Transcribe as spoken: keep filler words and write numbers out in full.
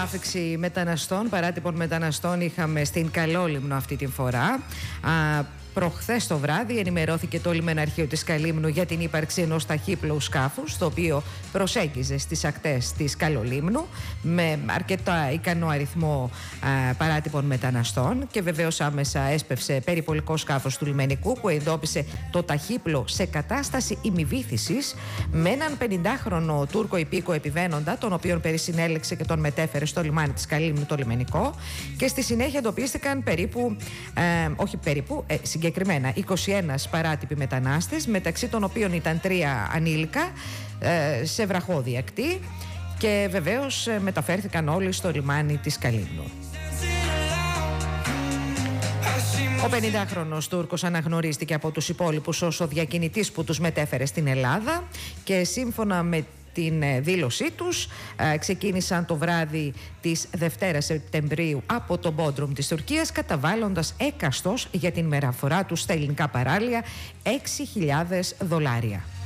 άφηξη μεταναστών, παράτυπων μεταναστών, είχαμε στην Καλόλυμνο αυτή τη φορά. Α, Προχθές το βράδυ ενημερώθηκε το λιμεναρχείο της Καλύμνου για την ύπαρξη ενός ταχύπλοου σκάφους, το οποίο προσέγγιζε στις ακτές της Καλολύμνου με αρκετά ικανό αριθμό α, παράτυπων μεταναστών, και βεβαίως άμεσα έσπευσε περιπολικό σκάφος του λιμενικού που εντόπισε το ταχύπλο σε κατάσταση ημιβήθησης με έναν πενηντάχρονο Τούρκο υπήκο επιβαίνοντα, τον οποίον περισυνέλεξε και τον μετέφερε στο λιμάνι της Καλύμνου το λιμενικό, και στη συνέχεια εντοπίστηκαν περίπου, ε, όχι περίπου, ε, συγκεκριμένα είκοσι ένα παράτυποι μετανάστες, μεταξύ των οποίων ήταν τρία ανήλικα ε, σε βραχώδη ακτή, και βεβαίως ε, μεταφέρθηκαν όλοι στο λιμάνι της Καλύμνου. Ο πενηντάχρονος Τούρκος αναγνωρίστηκε από τους υπόλοιπους ως ο διακινητής που τους μετέφερε στην Ελλάδα, και σύμφωνα με την δήλωσή τους ξεκίνησαν το βράδυ της Δευτέρας Σεπτεμβρίου από το Μπόντρουμ της Τουρκίας, καταβάλλοντας έκαστος για την μεταφορά τους στα ελληνικά παράλια έξι χιλιάδες δολάρια.